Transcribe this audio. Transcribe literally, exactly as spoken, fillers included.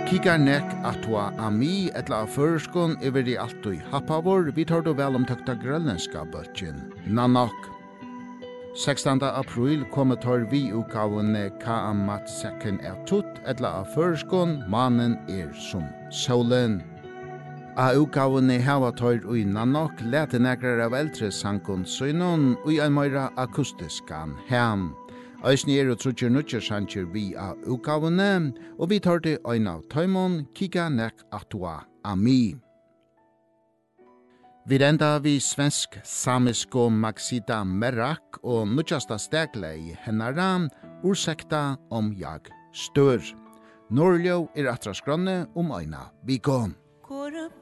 Kikar nek atwa ami etla førskon iver de altu i happavor, vi tar då vel omtøkta grønlandska bøtjen, Nanok. sekstanda april kommer tar vi ukavene Kaamat sekken er tutt, etla av førskon, mannen er som solen. A ukavene hava tar ui Nanok, lete nekrar av eldre sankon søgnon, ui en meira akustiskan hem. Eisni er og trutjer nutjer sanger vi av ukavene, og vi tar til ein av tøymon, kika nek atua ami. Vi enda vi svensk samisko Maxita Merak og nutjasta steglei hennara, ursäkta om jag stør. Norrljó er atra skronne om eina vikon.